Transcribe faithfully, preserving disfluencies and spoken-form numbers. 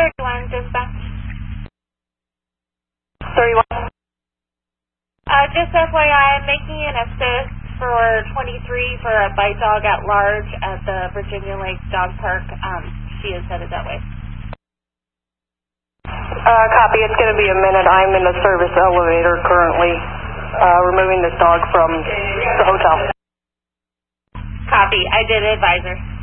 thirty-one, dispatch. thirty-one. Uh, just F Y I, I'm making an assist for twenty-three for a bite dog at large at the Virginia Lake Dog Park. Um, she is headed that way. Uh, copy. It's going to be a minute. I'm in the service elevator currently, uh, removing this dog from the hotel. Copy. I did advise her.